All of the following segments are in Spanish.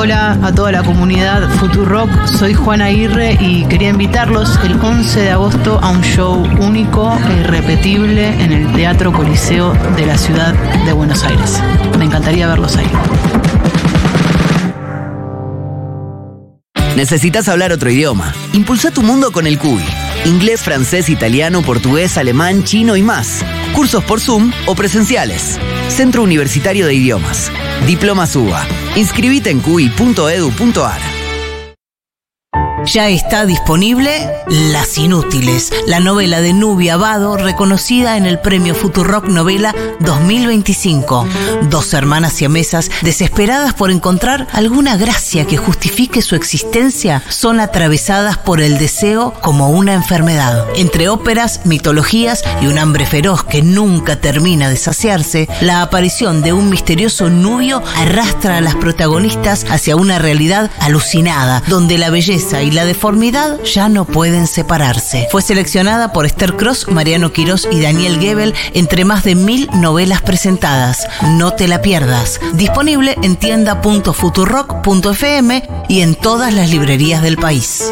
Hola a toda la comunidad Futurock, soy Juana Aguirre y quería invitarlos el 11 de agosto a un show único e irrepetible en el Teatro Coliseo de la ciudad de Buenos Aires. Me encantaría verlos ahí. ¿Necesitas hablar otro idioma? Impulsa tu mundo con el CUI. Inglés, francés, italiano, portugués, alemán, chino y más. Cursos por Zoom o presenciales. Centro Universitario de Idiomas. Diplomas UBA. Inscribite en cui.edu.ar. Ya está disponible Las Inútiles, la novela de Nubia Abado, reconocida en el Premio Futurock Novela 2025. Dos hermanas siamesas, desesperadas por encontrar alguna gracia que justifique su existencia, son atravesadas por el deseo como una enfermedad. Entre óperas, mitologías y un hambre feroz que nunca termina de saciarse, la aparición de un misterioso Nubio arrastra a las protagonistas hacia una realidad alucinada, donde la belleza y la deformidad ya no pueden separarse. Fue seleccionada por Esther Cross, Mariano Quirós y Daniel Gebel entre más de 1000 novelas presentadas. No te la pierdas. Disponible en tienda.futurock.fm y en todas las librerías del país.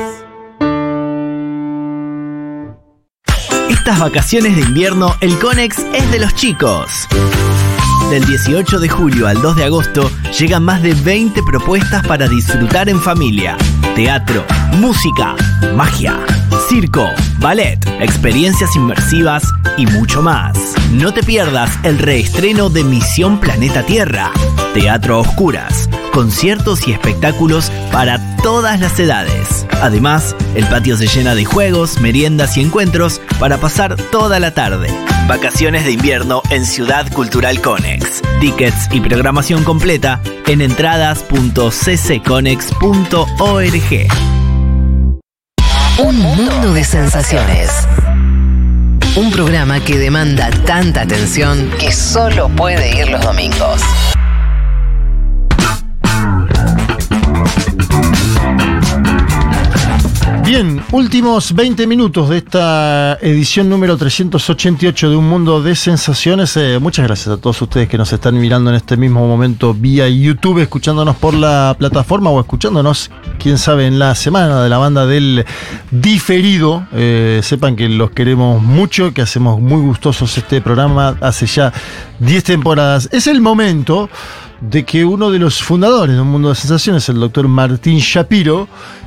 Estas vacaciones de invierno, el Conex es de los chicos. Del 18 de julio al 2 de agosto llegan más de 20 propuestas para disfrutar en familia. Teatro, música, magia, circo, ballet, experiencias inmersivas y mucho más. No te pierdas el reestreno de Misión Planeta Tierra. Teatro a oscuras, conciertos y espectáculos para todas las edades. Además, el patio se llena de juegos, meriendas y encuentros para pasar toda la tarde. Vacaciones de invierno en Ciudad Cultural Conex. Tickets y programación completa en entradas.ccconex.org. Un mundo de sensaciones. Un programa que demanda tanta atención que solo puede ir los domingos. Bien, últimos 20 minutos de esta edición número 388 de Un Mundo de Sensaciones. Muchas gracias a todos ustedes que nos están mirando en este mismo momento vía YouTube, escuchándonos por la plataforma o escuchándonos, quién sabe, en la semana de la banda del diferido. Sepan que los queremos mucho, que hacemos muy gustosos este programa hace ya 10 temporadas. Es el momento de que uno de los fundadores de Un Mundo de Sensaciones, el doctor Martín Shapiro,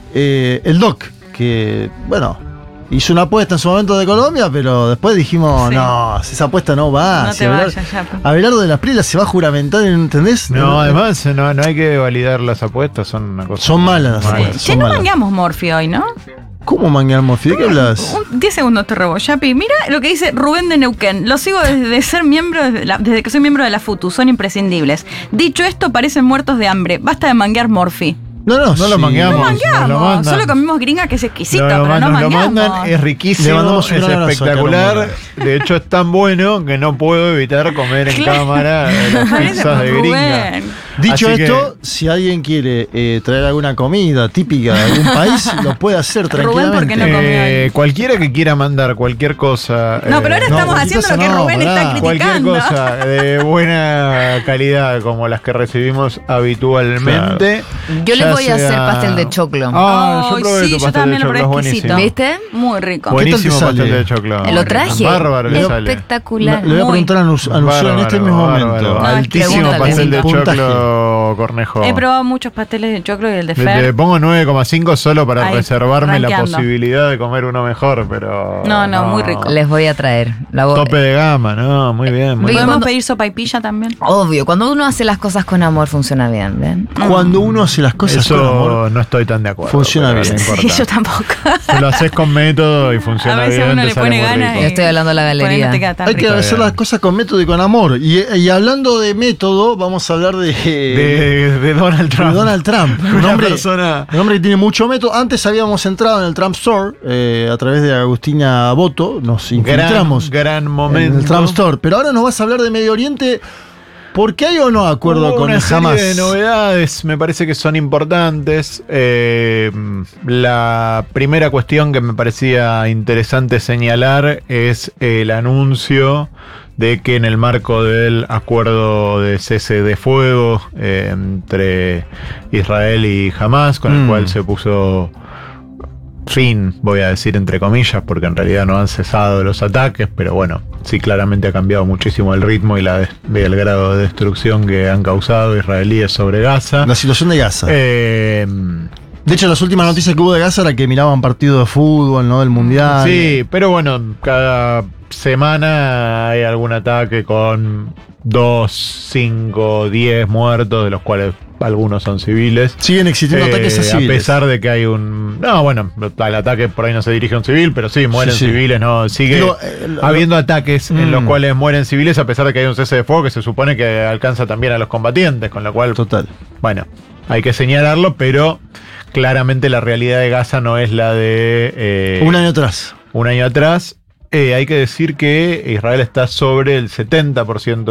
el doc, que, bueno, hizo una apuesta en su momento de Colombia, pero después dijimos, sí, no, esa apuesta no va. No si te vayas, ya. Abelardo de las Prielas se va a juramentar, ¿entendés? No, además no hay que validar las apuestas, son una cosa. Son malas las apuestas. Che, no mangueamos Morphy hoy, ¿no? ¿Cómo manguear Morphy? ¿De qué hablas? 10 segundos te robo, Yapi. Mira lo que dice Rubén de Neuquén. Lo sigo desde que soy miembro de la FUTU. Son imprescindibles. Dicho esto, parecen muertos de hambre. Basta de manguear Morphy. No lo mangueamos. mangueamos. No mangueamos. Solo comimos gringa, que es exquisito, pero no manguamos. Lo mandan, es riquísimo, es espectacular. De hecho, es tan bueno que no puedo evitar comer en cámara las pizzas de gringa. Dicho esto, si alguien quiere traer alguna comida típica de algún país, lo puede hacer tranquilamente. Rubén, ¿por qué no comió? Cualquiera que quiera mandar cualquier cosa. No, pero ahora estamos haciendo lo que Rubén está criticando. Cualquier cosa de buena calidad, como las que recibimos habitualmente. Claro. Yo les voy a hacer pastel de choclo. Yo probé tu pastel de choclo, es buenísimo. ¿Viste? Muy rico. Buenísimo pastel de choclo. Lo traje. Bárbaro le sale. Espectacular. Le voy a preguntar a Anunciar en este mismo momento. Altísimo pastel de choclo, Cornejo. He probado muchos pasteles de choclo y el de Fer. Le pongo 9,5 solo para reservarme la posibilidad de comer uno mejor, pero... No, muy rico. Les voy a traer. Tope de gama, ¿no? Muy bien. ¿Podemos pedir sopaipilla también? Obvio, cuando uno hace las cosas con amor funciona bien, ¿ven? Cuando uno hace las cosas con amor, no estoy tan de acuerdo. Funciona bien. Sí, yo tampoco. Si lo haces con método y funciona bien, uno le pone ganas. Yo estoy hablando de la galería. Hay que hacer las cosas con método y con amor. Y hablando de método, vamos a hablar de Donald Trump. De Donald Trump. Un hombre que tiene mucho método. Antes habíamos entrado en el Trump Store a través de Agustina Boto. Nos infiltramos. Gran momento. En el Trump Store. Pero ahora nos vas a hablar de Medio Oriente. ¿Por qué hay o no acuerdo con el Hamas? Una serie de novedades me parece que son importantes. La primera cuestión que me parecía interesante señalar es el anuncio de que en el marco del acuerdo de cese de fuego entre Israel y Hamas, con el cual se puso fin, voy a decir entre comillas, porque en realidad no han cesado los ataques, pero bueno, sí claramente ha cambiado muchísimo el ritmo y el grado de destrucción que han causado israelíes sobre Gaza. La situación de Gaza. De hecho, las últimas noticias que hubo de Gaza era que miraban partidos de fútbol, ¿no? Del Mundial. Sí, pero bueno, cada semana hay algún ataque con 2, 5, 10 muertos, de los cuales algunos son civiles. Siguen existiendo ataques a civiles. A pesar de que hay un... No, bueno, el ataque por ahí no se dirige a un civil, pero sí, mueren civiles, ¿no? Sigue habiendo ataques en los cuales mueren civiles, a pesar de que hay un cese de fuego que se supone que alcanza también a los combatientes, con lo cual... Total. Bueno, hay que señalarlo, pero claramente la realidad de Gaza no es la de... un año atrás. Un año atrás. Hay que decir que Israel está sobre el 70%